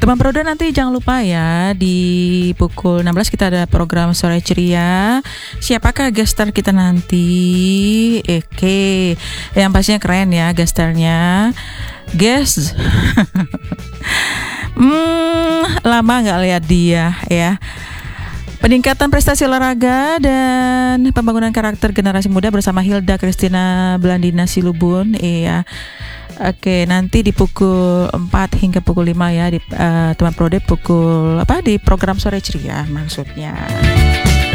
Teman Proda nanti jangan lupa ya, di pukul 16 kita ada program Sore Ceria. Siapakah gestar kita nanti? Oke, yang pastinya keren ya gestarnya. Lama nggak lihat dia ya. Peningkatan prestasi olahraga dan pembangunan karakter generasi muda bersama Hilda Kristina Blandina Silubun. Iya. Oke, nanti di pukul 4 hingga pukul 5 ya di teman Prode di program Sore Ceria maksudnya.